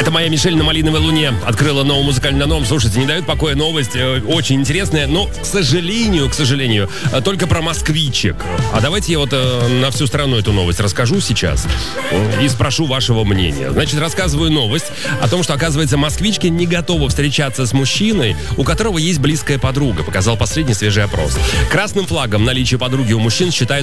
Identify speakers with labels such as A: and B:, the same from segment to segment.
A: Это моя Мишель на малиновой луне. Открыла новый музыкальный номер. Слушайте, не дают покоя новость. Очень интересная, но, к сожалению, только про москвичек. А давайте я вот на всю страну эту новость расскажу сейчас и спрошу вашего мнения. Значит, рассказываю новость о том, что, оказывается, москвички не готовы встречаться с мужчиной, у которого есть близкая подруга, показал последний свежий опрос. Красным флагом наличие подруги у мужчин считают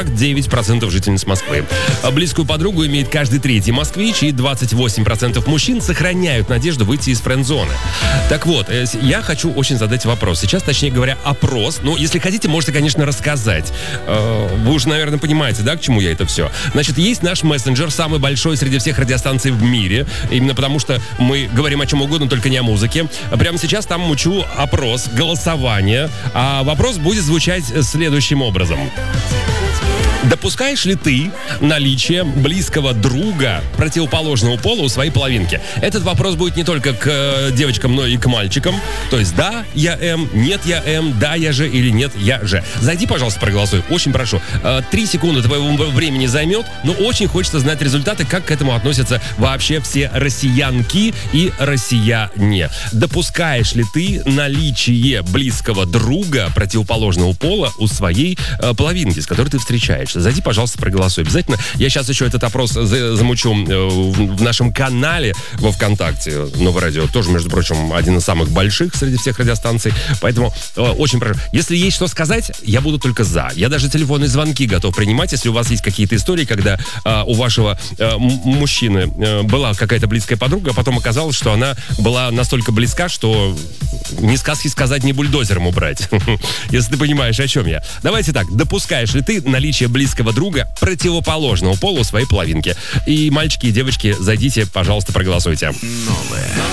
A: 49% жительниц Москвы. Близкую подругу имеет каждый третий москвич, и 28% мужчин сохраняют надежду выйти из френд-зоны. Так вот, я хочу очень задать вопрос. Сейчас, точнее говоря, опрос. Ну, если хотите, можете, конечно, рассказать. Вы уже, наверное, понимаете, да, к чему я это все. Значит, есть наш мессенджер, самый большой среди всех радиостанций в мире. Именно потому, что мы говорим о чем угодно, только не о музыке. Прямо сейчас там мучу опрос, голосование. А вопрос будет звучать следующим образом. Допускаешь ли ты наличие близкого друга противоположного пола у своей половинки? Этот вопрос будет не только к девочкам, но и к мальчикам. То есть да, я М, нет, я М, да, я же или нет, я же. Зайди, пожалуйста, проголосуй. Очень прошу. 3 секунды твоего времени займет, но очень хочется знать результаты, как к этому относятся вообще все россиянки и россияне. Допускаешь ли ты наличие близкого друга противоположного пола у своей половинки, с которой ты встречаешься? Зайди, пожалуйста, проголосуй. Обязательно. Я сейчас еще этот опрос замучу в нашем канале во ВКонтакте. Новое радио тоже, между прочим, один из самых больших среди всех радиостанций. Поэтому очень прошу. Если есть что сказать, я буду только за. Я даже телефонные звонки готов принимать, если у вас есть какие-то истории, когда у вашего мужчины была какая-то близкая подруга, а потом оказалось, что она была настолько близка, что ни сказки сказать, ни бульдозером убрать. Если ты понимаешь, о чем я. Давайте так. Допускаешь ли ты наличие близкого друга противоположного пола у своей половинки? И мальчики, и девочки, зайдите, пожалуйста, проголосуйте.
B: Новое.